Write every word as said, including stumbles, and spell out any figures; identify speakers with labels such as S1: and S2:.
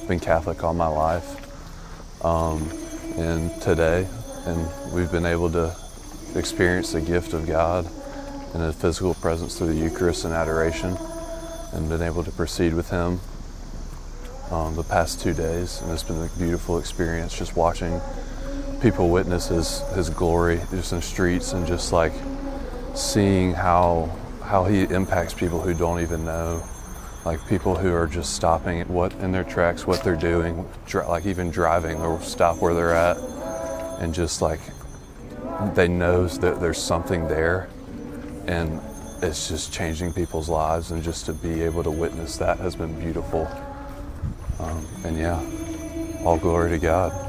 S1: been Catholic all my life. Um, and today, and we've been able to experience the gift of God in a physical presence through the Eucharist and adoration, and been able to proceed with Him um, the past two days. And it's been a beautiful experience just watching people witness His, His glory just in the streets, and just like seeing how how He impacts people who don't even know. Like people who are just stopping at what in their tracks, what they're doing, dri- like even driving, or stop where they're at, and just like they know that there's something there, and it's just changing people's lives, and just to be able to witness that has been beautiful. Um, and yeah, all glory to God.